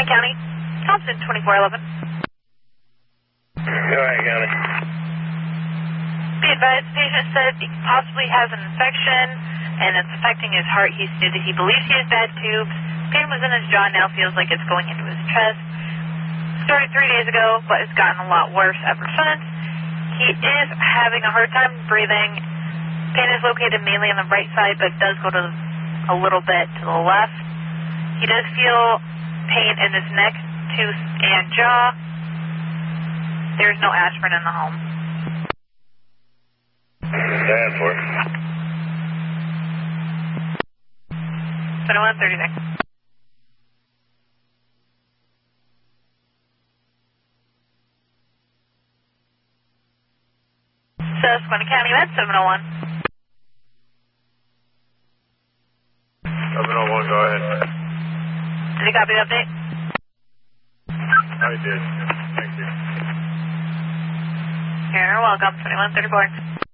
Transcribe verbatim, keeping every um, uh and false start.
County, Thompson twenty-four eleven. Go ahead, County. Be advised, patient said he possibly has an infection and it's affecting his heart. He stated he believes he has bad tubes. Pain was in his jaw, now feels like it's going into his chest. Started three days ago, but it's gotten a lot worse ever since. He is having a hard time breathing. Pain is located mainly on the right side, but does go to a little bit to the left. He does feel pain in his neck, tooth, and jaw. There's no aspirin in the home. Stand for it. twenty-one thirty-six. Susquehanna County, that's seven oh one. seven oh one, go ahead. Did you copy the update? I did. Thank you. You're welcome, twenty-one thirty-four.